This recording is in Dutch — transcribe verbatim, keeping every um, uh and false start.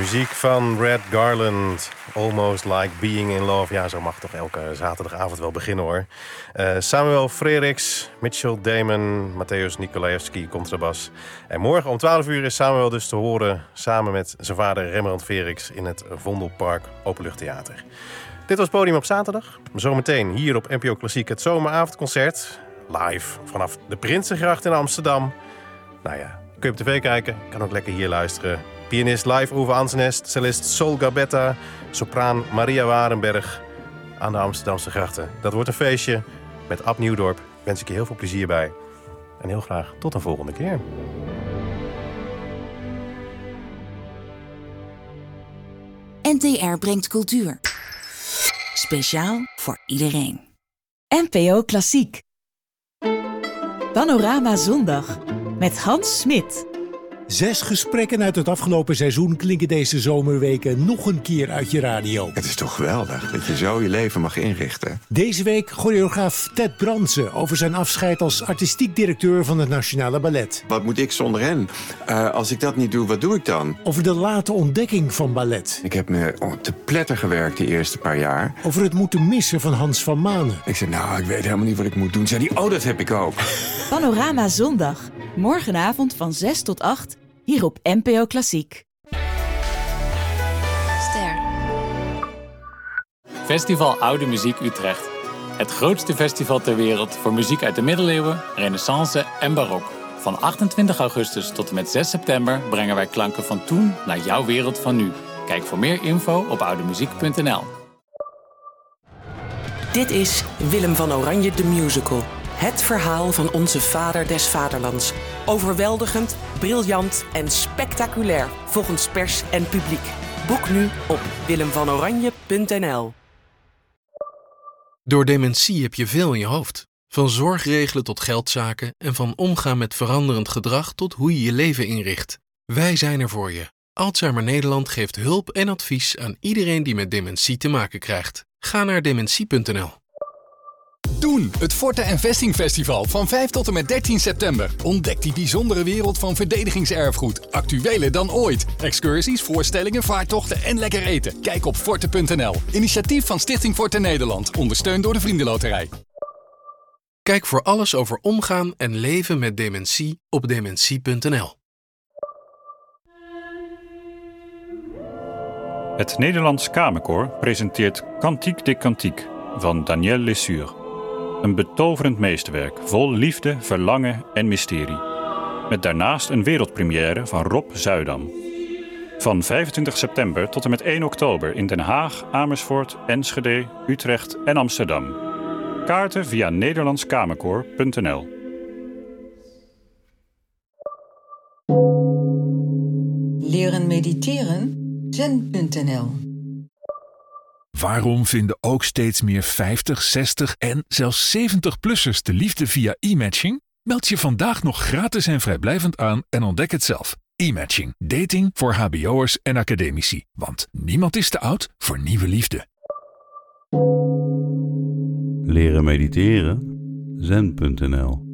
Muziek van Red Garland, Almost Like Being in Love. Ja, zo mag toch elke zaterdagavond wel beginnen hoor. Uh, Samuel Frerichs, Mitchell Damon, Mateusz Nikolajewski, contrabas. En morgen om twaalf uur is Samuel dus te horen samen met zijn vader Rembrandt Frerichs in het Vondelpark Openluchttheater. Dit was Podium op zaterdag. Zometeen hier op N P O Klassiek het zomeravondconcert. Live vanaf de Prinsengracht in Amsterdam. Nou ja, kun je op tv kijken, kan ook lekker hier luisteren. Pianist live Uwe Ansnest, cellist Sol Gabetta, sopraan Maria Warenberg aan de Amsterdamse grachten. Dat wordt een feestje met Ab Nieuwdorp. Wens ik je heel veel plezier bij. En heel graag tot een volgende keer. N T R brengt cultuur. Speciaal voor iedereen. N P O Klassiek. Panorama Zondag met Hans Smit. Zes gesprekken uit het afgelopen seizoen klinken deze zomerweken nog een keer uit je radio. Het is toch geweldig dat je zo je leven mag inrichten. Deze week choreograaf Ted Brandsen over zijn afscheid als artistiek directeur van het Nationale Ballet. Wat moet ik zonder hen? Uh, als ik dat niet doe, wat doe ik dan? Over de late ontdekking van ballet. Ik heb me oh, te pletter gewerkt de eerste paar jaar. Over het moeten missen van Hans van Manen. Ik zei, nou, ik weet helemaal niet wat ik moet doen. Zei die, oh, dat heb ik ook. Panorama Zondag. Morgenavond van zes tot acht. Hier op N P O Klassiek. Ster. Festival Oude Muziek Utrecht. Het grootste festival ter wereld voor muziek uit de middeleeuwen, renaissance en barok. Van achtentwintig augustus tot en met zes september brengen wij klanken van toen naar jouw wereld van nu. Kijk voor meer info op oudemuziek punt n l. Dit is Willem van Oranje de Musical. Het verhaal van onze vader des vaderlands. Overweldigend, briljant en spectaculair volgens pers en publiek. Boek nu op willem van oranje punt n l. Door dementie heb je veel in je hoofd. Van zorgregelen tot geldzaken en van omgaan met veranderend gedrag tot hoe je je leven inricht. Wij zijn er voor je. Alzheimer Nederland geeft hulp en advies aan iedereen die met dementie te maken krijgt. Ga naar dementie punt n l. Doen, het Forte en Vesting Festival van vijf tot en met dertien september. Ontdek die bijzondere wereld van verdedigingserfgoed. Actueler dan ooit. Excursies, voorstellingen, vaartochten en lekker eten. Kijk op forte punt n l. Initiatief van Stichting Forte Nederland. Ondersteund door de Vriendenloterij. Kijk voor alles over omgaan en leven met dementie op dementie punt n l. Het Nederlands Kamerkoor presenteert Cantique des Cantiques van Daniel Lesure. Een betoverend meesterwerk vol liefde, verlangen en mysterie. Met daarnaast een wereldpremière van Rob Zuidam. Van vijfentwintig september tot en met één oktober in Den Haag, Amersfoort, Enschede, Utrecht en Amsterdam. Kaarten via nederlandskamerkoor punt n l. Leren mediteren? zen punt n l. Waarom vinden ook steeds meer vijftig, zestig en zelfs zeventig-plussers de liefde via e-matching? Meld je vandaag nog gratis en vrijblijvend aan en ontdek het zelf. E-matching. Dating voor hbo'ers en academici. Want niemand is te oud voor nieuwe liefde. Leren mediteren? zen punt n l